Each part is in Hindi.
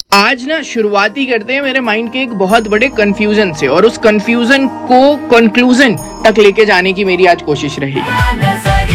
आज ना शुरुआती करते हैं मेरे माइंड के एक बहुत बड़े कंफ्यूजन से, और उस कंफ्यूजन को कंक्लूजन तक लेके जाने की मेरी आज कोशिश रहेगी।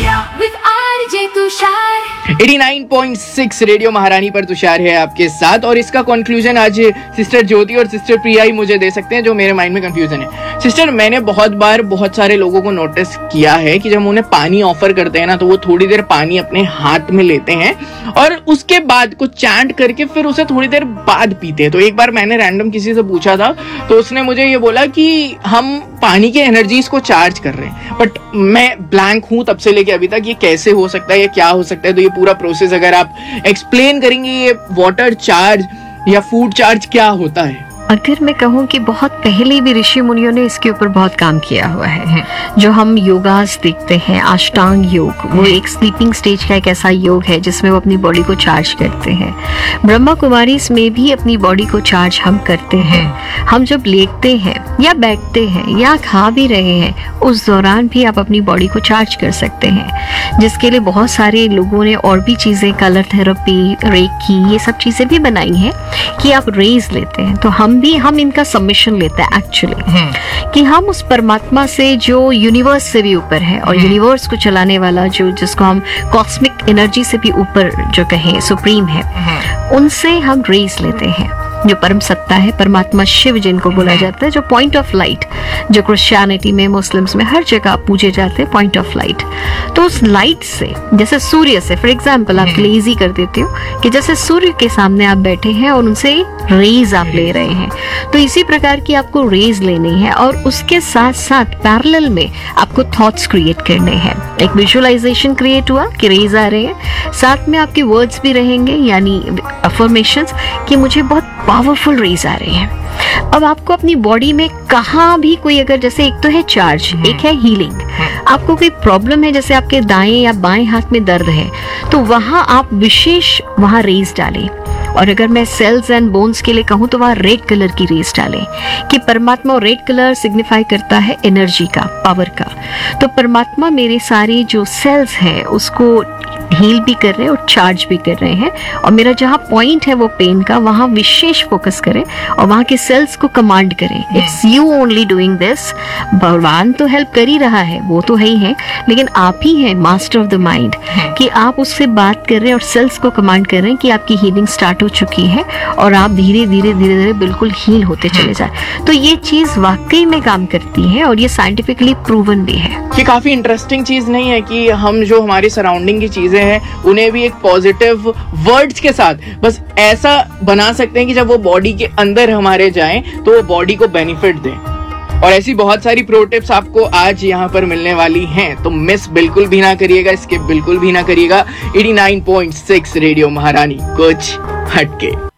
89.6 रेडियो महारानी पर तुषार है आपके साथ, और इसका कंक्लूजन आज सिस्टर ज्योति और सिस्टर प्रिया ही मुझे दे सकते हैं, जो मेरे माइंड में कंफ्यूजन है। सिस्टर, मैंने बहुत बार बहुत सारे लोगों को नोटिस किया है कि जब उन्हें पानी ऑफर करते हैं ना, तो वो थोड़ी देर पानी अपने हाथ में लेते हैं और उसके बाद कुछ चैंट करके फिर उसे थोड़ी देर बाद पीते हैं। तो एक बार मैंने रैंडम किसी से पूछा था, तो उसने मुझे ये बोला कि हम पानी के एनर्जीज को चार्ज कर रहे हैं, बट मैं ब्लैंक हूं तब से लेके अभी तक, ये कैसे हो सकता है, ये क्या हो सकता है। तो ये पूरा प्रोसेस अगर आप एक्सप्लेन करेंगे, ये वाटर चार्ज या फूड चार्ज क्या होता है? अगर मैं कहूँ कि बहुत पहले भी ऋषि मुनियों ने इसके ऊपर बहुत काम किया हुआ है। जो हम योगास देखते हैं, अष्टांग योग, वो एक स्लीपिंग स्टेज का एक ऐसा योग है जिसमें वो अपनी बॉडी को चार्ज करते हैं। ब्रह्मा कुमारीज में भी अपनी बॉडी को चार्ज हम करते हैं। हम जब लेटते हैं या बैठते हैं या खा भी रहे हैं, उस दौरान भी आप अपनी बॉडी को चार्ज कर सकते हैं, जिसके लिए बहुत सारे लोगों ने और भी चीज़ें, कलर थेरेपी, रेकी, ये सब चीज़ें भी बनाई हैं कि आप रेज लेते हैं। तो हम इनका सबमिशन लेते हैं एक्चुअली, कि हम उस परमात्मा से जो यूनिवर्स से भी ऊपर है, और यूनिवर्स को चलाने वाला जिसको हम कॉस्मिक एनर्जी से भी ऊपर जो कहें सुप्रीम है, उनसे हम रेज लेते हैं। जो परम सत्ता है, परमात्मा शिव जिनको बोला जाता है, जो पॉइंट ऑफ लाइट, जो क्रिश्चियनिटी में, मुस्लिम्स में हर जगह पूजे जाते हैं, पॉइंट ऑफ लाइट। तो उस लाइट से, जैसे सूर्य से, फॉर एग्जाम्पल आप इजी कर देते हो कि जैसे सूर्य के सामने आप बैठे हैं और उनसे रेज आप ले रहे हैं, तो इसी प्रकार की आपको रेज लेनी है, और उसके साथ साथ पैरेलल में आपको थॉट्स क्रिएट करने हैं। एक विजुअलाइजेशन क्रिएट हुआ कि रेज आ रहे हैं, साथ में आपके वर्ड्स भी रहेंगे, यानी अफर्मेशंस, कि मुझे बहुत पावरफुल रेज आ रही है। अब आपको अपनी बॉडी में कहाँ भी कोई, अगर जैसे एक तो है चार्ज, एक है हीलिंग, आपको कोई प्रॉब्लम है, जैसे आपके दाएं या बाएं हाथ में दर्द है, तो वहां आप विशेष वहां रेज डालें। और अगर मैं सेल्स एंड बोन्स के लिए कहूँ तो वहाँ रेड कलर की रेज डालें, कि परमात्मा, रेड कलर सिग्निफाई करता है एनर्जी का, पावर का। तो परमात्मा मेरे सारे जो सेल्स हैं उसको हील भी कर रहे हैं और चार्ज भी कर रहे हैं, और मेरा जहाँ पॉइंट है वो पेन का, वहाँ विशेष फोकस करें और वहाँ के सेल्स को कमांड करें, it's you only doing this. भगवान तो हेल्प कर ही रहा है, वो तो है ही है, लेकिन आप ही हैं मास्टर ऑफ द माइंड, कि आप उससे बात कर रहे हैं और सेल्स को कमांड कर रहे हैं कि आपकी हीलिंग स्टार्ट हो चुकी है और आप धीरे धीरे धीरे धीरे बिल्कुल हील होते चले जाए। तो ये चीज वाकई में काम करती है, और ये साइंटिफिकली प्रूवन भी है। ये काफी इंटरेस्टिंग चीज नहीं है कि हम जो हमारी सराउंडिंग की चीजें हैं उन्हें भी एक पॉजिटिव वर्ड्स के साथ बस ऐसा बना सकते हैं कि जब वो बॉडी के अंदर हमारे जाएं तो वो बॉडी को बेनिफिट दें। और ऐसी बहुत सारी प्रो टिप्स आपको आज यहाँ पर मिलने वाली हैं, तो मिस बिल्कुल भी ना करिएगा, स्किप बिल्कुल भी ना करिएगा। 89.6 रेडियो महारानी, कुछ हटके।